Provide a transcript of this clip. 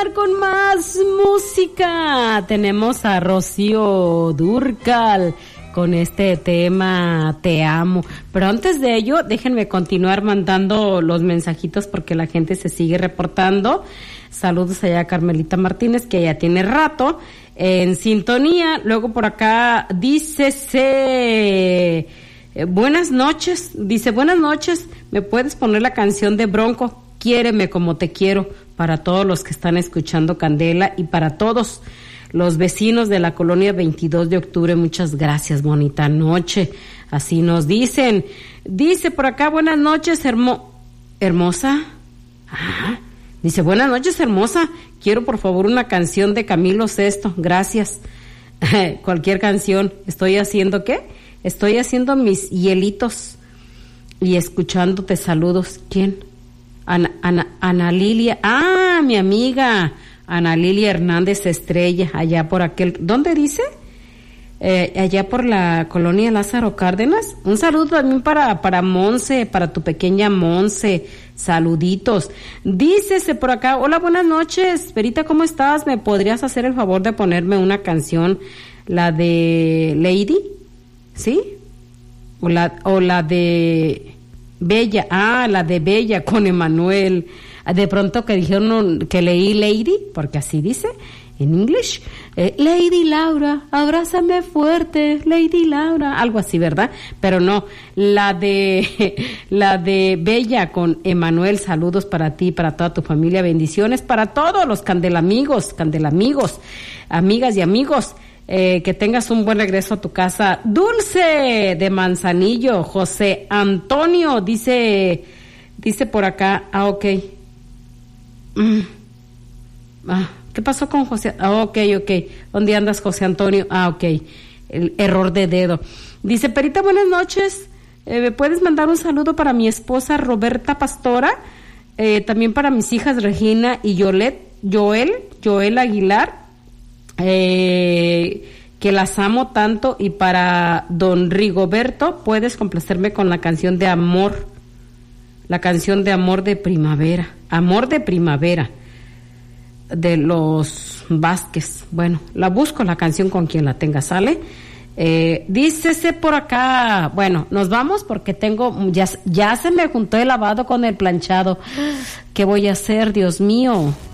Con más música tenemos a Rocío Dúrcal con este tema Te Amo, pero antes de ello déjenme continuar mandando los mensajitos porque la gente se sigue reportando. Saludos allá a Carmelita Martínez, que ya tiene rato en sintonía. Luego por acá dice buenas noches, ¿me puedes poner la canción de Bronco? Quiéreme como te quiero, para todos los que están escuchando Candela y para todos los vecinos de la colonia 22 de octubre. Muchas gracias, bonita noche. Así nos dicen. Dice por acá, buenas noches, hermosa. Dice, buenas noches, hermosa. Quiero por favor una canción de Camilo Sesto. Gracias. Cualquier canción. ¿Qué? Estoy haciendo mis hielitos y escuchándote. Saludos. ¿Quién? Ana Lilia, mi amiga Ana Lilia Hernández Estrella, allá por ¿dónde dice? Allá por la colonia Lázaro Cárdenas. Un saludo también para Monse, para tu pequeña Monse, saluditos. Dícese por acá, hola, buenas noches, Verita, ¿cómo estás? ¿Me podrías hacer el favor de ponerme una canción, la de Lady? ¿Sí? O la de Bella, la de Bella con Emanuel. De pronto que dijeron que leí Lady, porque así dice en inglés. Lady Laura, abrázame fuerte, Lady Laura, algo así, ¿verdad? Pero no, la de Bella con Emanuel. Saludos para ti, para toda tu familia, bendiciones para todos los candelamigos, amigas y amigos. Que tengas un buen regreso a tu casa. Dulce de Manzanillo, José Antonio, dice por acá, ok. ¿Qué pasó con José? Ok. ¿Dónde andas, José Antonio? Ok, el error de dedo. Dice, Perita, buenas noches. ¿Me puedes mandar un saludo para mi esposa Roberta Pastora? También para mis hijas Regina y Joel Aguilar. Que las amo tanto, y para don Rigoberto, puedes complacerme con la canción de amor de primavera de los Vázquez. Bueno, la busco la canción con quien la tenga, ¿sale? Dícese por acá, bueno, nos vamos porque ya se me juntó el lavado con el planchado. ¿Qué voy a hacer, Dios mío?